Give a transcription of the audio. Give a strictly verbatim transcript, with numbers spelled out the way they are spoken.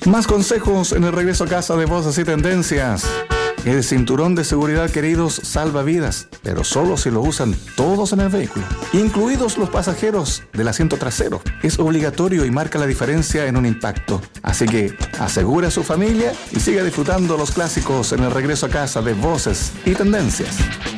Más consejos en el regreso a casa de Voces y Tendencias. El cinturón de seguridad, queridos, salva vidas, pero solo si lo usan todos en el vehículo, incluidos los pasajeros del asiento trasero. Es obligatorio y marca la diferencia en un impacto. Así que asegure a su familia y siga disfrutando los clásicos en el regreso a casa de Voces y Tendencias.